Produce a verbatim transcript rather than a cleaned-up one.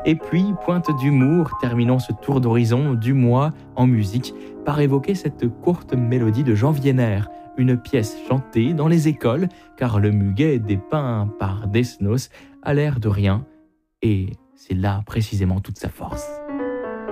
Et puis, pointe d'humour, terminons ce tour d'horizon du mois en musique par évoquer cette courte mélodie de Jean Wiener, une pièce chantée dans les écoles, car le muguet dépeint par Desnos a l'air de rien, et c'est là précisément toute sa force.